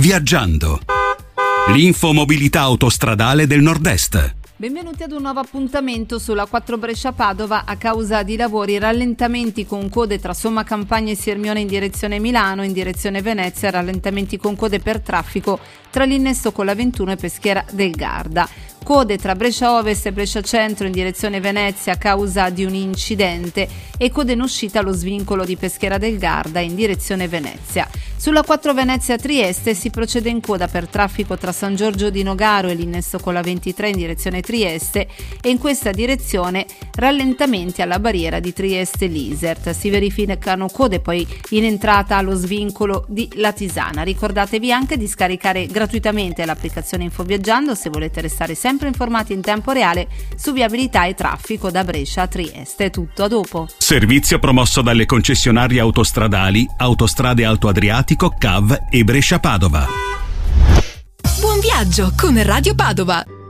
viaggiando. L'infomobilità autostradale del Nord-Est. Benvenuti ad un nuovo appuntamento sulla 4 Brescia-Padova. A causa di lavori, rallentamenti con code tra Somma Campagna e Sirmione in direzione Milano, in direzione Venezia, rallentamenti con code per traffico tra l'innesto con la 21 e Peschiera del Garda. Code tra Brescia Ovest e Brescia Centro in direzione Venezia a causa di un incidente e code in uscita allo svincolo di Peschiera del Garda in direzione Venezia. Sulla 4 Venezia-Trieste si procede in coda per traffico tra San Giorgio di Nogaro e l'innesto con la 23 in direzione Trieste e in questa direzione rallentamenti alla barriera di Trieste-Lisert. Si verificano code poi in entrata allo svincolo di Latisana. Ricordatevi anche di scaricare gratuitamente l'applicazione Infoviaggiando se volete restare sempre informati in tempo reale su viabilità e traffico da Brescia a Trieste. Tutto, a dopo. Servizio promosso dalle concessionarie autostradali Autostrade Alto Adriatico, CAV e Brescia Padova. Buon viaggio con Radio Padova.